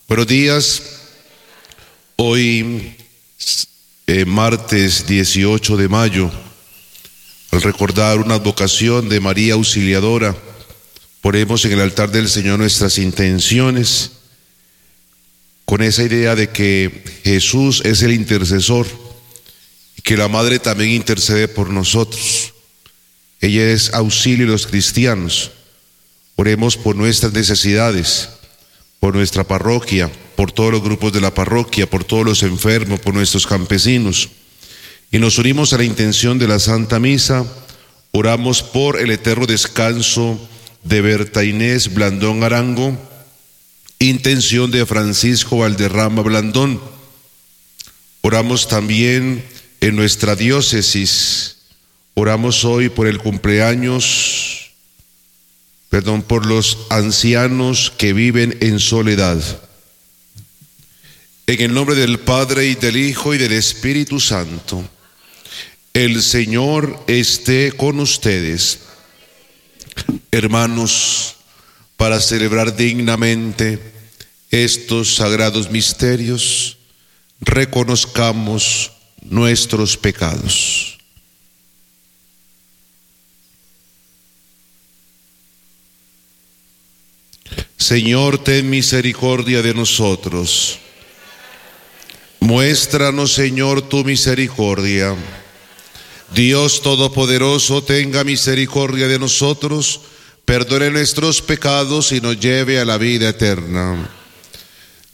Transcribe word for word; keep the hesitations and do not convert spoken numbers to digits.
Buenos días. Hoy, eh, martes dieciocho de mayo, al recordar una advocación de María Auxiliadora, ponemos en el altar del Señor nuestras intenciones, con esa idea de que Jesús es el intercesor y que la Madre también intercede por nosotros. Ella es auxilio de los cristianos. Oremos por nuestras necesidades, por nuestra parroquia, por todos los grupos de la parroquia, por todos los enfermos, por nuestros campesinos. Y nos unimos a la intención de la Santa Misa. Oramos por el eterno descanso de Berta Inés Blandón Arango, intención de Francisco Valderrama Blandón. Oramos también en nuestra diócesis. Oramos hoy por el cumpleaños, perdón, por los ancianos que viven en soledad. En el nombre del Padre, y del Hijo, y del Espíritu Santo. El Señor esté con ustedes. Hermanos, para celebrar dignamente estos sagrados misterios, reconozcamos nuestros pecados. Señor, ten misericordia de nosotros. Muéstranos, Señor, tu misericordia. Dios Todopoderoso, tenga misericordia de nosotros, perdone nuestros pecados y nos lleve a la vida eterna.